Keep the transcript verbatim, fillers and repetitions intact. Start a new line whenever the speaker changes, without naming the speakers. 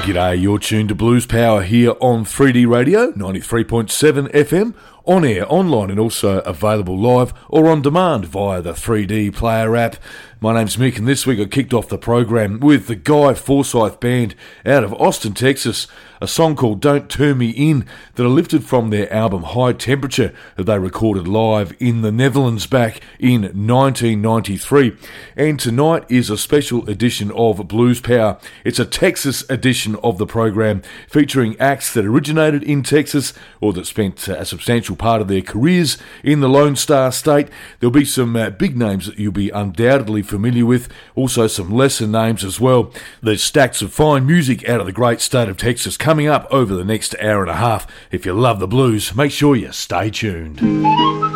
G'day, you're tuned to Blues Power here on three D Radio, ninety-three point seven F M, on air, online and also available live or on demand via the three D Player app. My name's Mick and this week I kicked off the program with the Guy Forsyth Band out of Austin, Texas, a song called Don't Turn Me In that are lifted from their album High Temperature that they recorded live in the Netherlands back in nineteen ninety-three. And tonight is a special edition of Blues Power. It's a Texas edition of the program featuring acts that originated in Texas or that spent a substantial part of their careers in the Lone Star State. There'll be some uh, big names that you'll be undoubtedly familiar with, also some lesser names as well. There's stacks of fine music out of the great state of Texas coming up over the next hour and a half. If you love the blues, make sure you stay tuned.